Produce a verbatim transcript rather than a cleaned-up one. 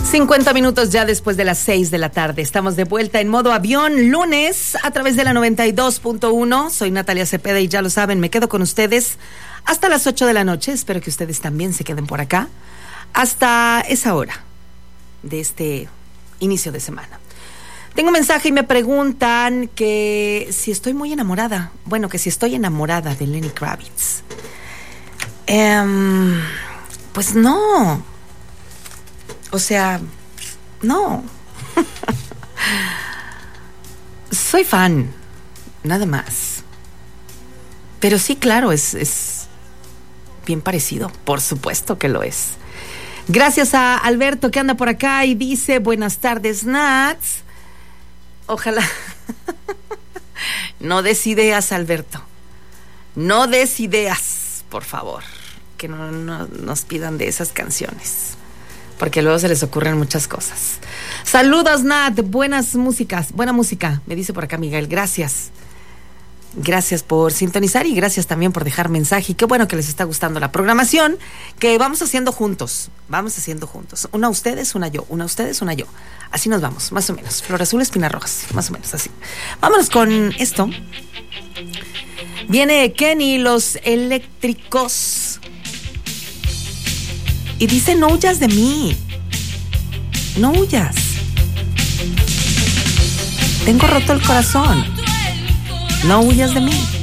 cincuenta minutos ya después de las seis de la tarde. Estamos de vuelta en modo avión, lunes, a través de la noventa y dos punto uno. Soy Natalia Cepeda y ya lo saben, me quedo con ustedes hasta las ocho de la noche. Espero que ustedes también se queden por acá hasta esa hora de este inicio de semana. Tengo un mensaje y me preguntan que si estoy muy enamorada. Bueno, que si estoy enamorada de Lenny Kravitz. Um, pues no. O sea, no. Soy fan, nada más. Pero sí, claro, es, es bien parecido. Por supuesto que lo es. Gracias a Alberto que anda por acá y dice, buenas tardes, Nats. Ojalá. No des ideas, Alberto. No des ideas, por favor. Que no, no nos pidan de esas canciones. Porque luego se les ocurren muchas cosas. Saludos, Nat. Buenas músicas. Buena música, me dice por acá Miguel. Gracias. Gracias por sintonizar y gracias también por dejar mensaje. Y qué bueno que les está gustando la programación que vamos haciendo juntos. Vamos haciendo juntos. Una ustedes, una yo. Una ustedes, una yo. Así nos vamos, más o menos. Flor azul, espinas rojas. Más o menos así. Vámonos con esto. Viene Kenny, Los Eléctricos. Y dice, no huyas de mí. No huyas. Tengo roto el corazón. No huyas de mí.